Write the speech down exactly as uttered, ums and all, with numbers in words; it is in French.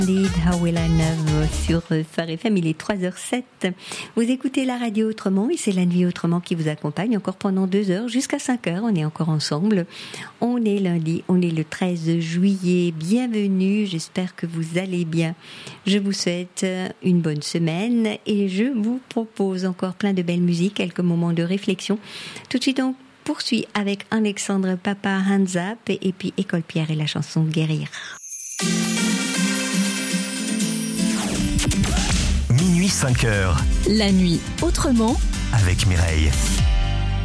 How Will I Know sur Phare F M, il est trois heures sept. Vous écoutez la radio autrement et c'est La Nuit Autrement qui vous accompagne encore pendant deux heures jusqu'à cinq heures. On est encore ensemble. On est lundi, on est le treize juillet. Bienvenue, j'espère que vous allez bien. Je vous souhaite une bonne semaine et je vous propose encore plein de belles musiques, quelques moments de réflexion. Tout de suite on poursuit avec Alexandre Papa, Hands Up et puis École Pierre et la chanson Guérir. Minuit cinq heures. La nuit autrement avec Mireille.